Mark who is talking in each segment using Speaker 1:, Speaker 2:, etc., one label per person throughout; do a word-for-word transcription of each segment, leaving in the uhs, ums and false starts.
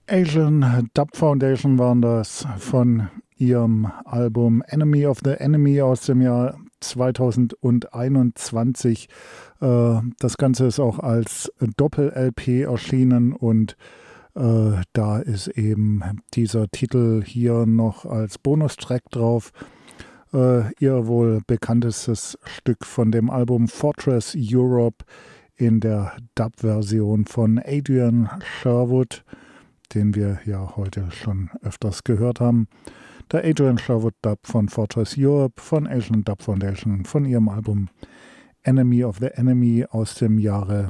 Speaker 1: Asian Dub Foundation waren das von ihrem Album Enemy of the Enemy aus dem Jahr zweitausendeinundzwanzig. Äh, das Ganze ist auch als Doppel-L P erschienen und äh, da ist eben dieser Titel hier noch als Bonustrack drauf. Äh, ihr wohl bekanntestes Stück von dem Album Fortress Europe in der Dub-Version von Adrian Sherwood, den wir ja heute schon öfters gehört haben. Der Adrian Sherwood Dub von Fortress Europe, von Asian Dub Foundation, von ihrem Album Enemy of the Enemy aus dem Jahre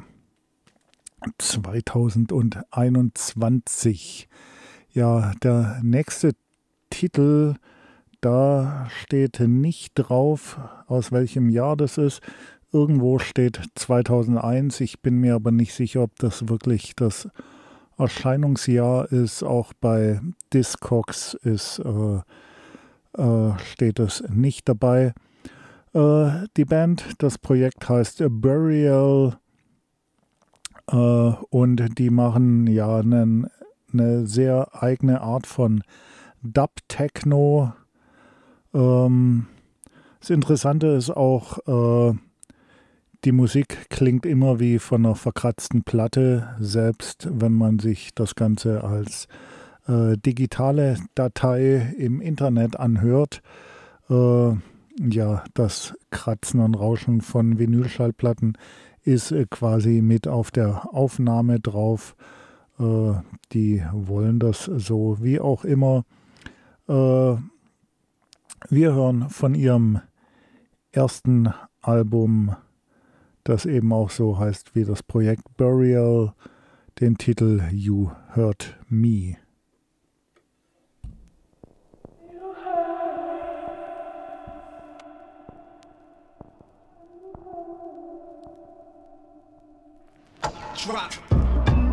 Speaker 1: zweitausendeinundzwanzig. Ja, der nächste Titel, da steht nicht drauf, aus welchem Jahr das ist. Irgendwo steht zweitausendeins. Ich bin mir aber nicht sicher, ob das wirklich das Erscheinungsjahr ist. Auch bei Discogs ist, äh, äh, steht es nicht dabei. Äh, die Band, das Projekt heißt Burial äh, und die machen ja einen, eine sehr eigene Art von Dub-Techno. Ähm, das Interessante ist auch, äh, die Musik klingt immer wie von einer verkratzten Platte, selbst wenn man sich das Ganze als äh, digitale Datei im Internet anhört. Äh, ja, das Kratzen und Rauschen von Vinylschallplatten ist äh, quasi mit auf der Aufnahme drauf. Äh, die wollen das so, wie auch immer. Äh, wir hören von ihrem ersten Album, das eben auch so heißt wie das Projekt Burial, den Titel You Hurt Me.
Speaker 2: Drop.